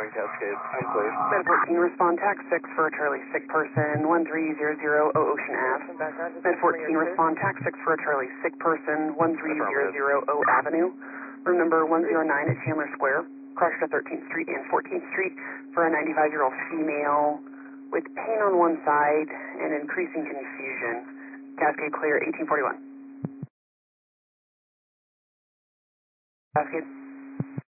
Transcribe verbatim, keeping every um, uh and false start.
on Cascade. I'm clear. Med fourteen, respond tax six for a Charlie, sick person, one three zero zero O Ocean Ave. Med fourteen, respond tax six for a Charlie, sick person, one three zero zero O Avenue. Room number one zero nine at Chandler Square. Crushed at thirteenth Street and fourteenth Street for a ninety-five-year-old female with pain on one side and increasing confusion. Cascade clear, eighteen forty-one. Cascade.